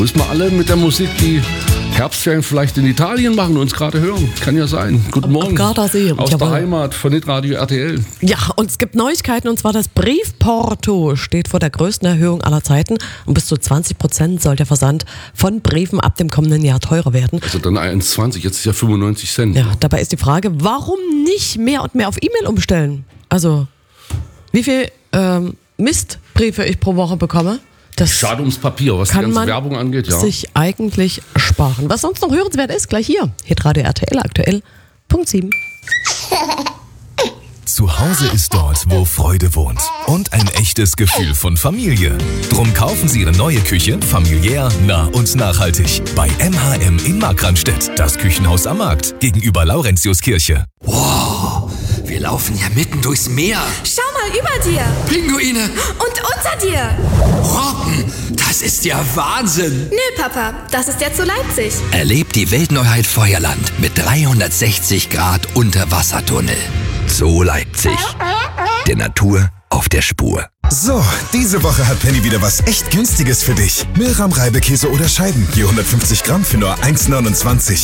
grüßen wir alle mit der Musik, die Herbstferien vielleicht in Italien machen und uns gerade hören. Kann ja sein. Guten Morgen. Gardasee. Aus der Heimat von Hitradio RTL. Ja, und es gibt Neuigkeiten, und zwar das Briefporto steht vor der größten Erhöhung aller Zeiten. Und bis zu 20% soll der Versand von Briefen ab dem kommenden Jahr teurer werden. Also dann 1,20, jetzt ist ja 95 Cent. Ja, dabei ist die Frage, warum nicht mehr und mehr auf E-Mail umstellen? Also, wie viel Mistbriefe ich pro Woche bekomme, das Schade ums Papier, was die kann ganze man Werbung angeht. Ja. sich eigentlich sparen. Was sonst noch hörenswert ist, gleich hier. Hitradio RTL aktuell, Punkt 7. Zu Hause ist dort, wo Freude wohnt. Und ein echtes Gefühl von Familie. Drum kaufen Sie Ihre neue Küche familiär, nah und nachhaltig. Bei MHM in Markranstädt. Das Küchenhaus am Markt. Gegenüber Laurentiuskirche. Wow, wir laufen ja mitten durchs Meer. Schau mal über dir Pinguine, und unter dir. Robben, das ist ja Wahnsinn. Nö, Papa, das ist der Zoo Leipzig. Erlebt die Weltneuheit Feuerland mit 360 Grad Unterwassertunnel. Zoo Leipzig. Der Natur auf der Spur. So, diese Woche hat Penny wieder was echt Günstiges für dich. Milram Reibekäse oder Scheiben, je 150 Gramm für nur 1,29.